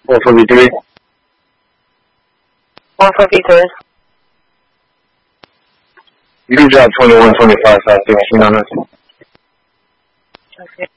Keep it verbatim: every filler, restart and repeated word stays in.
one forty-three. one forty-three. You can drop twenty-one twenty-five South sixteen on us. Okay.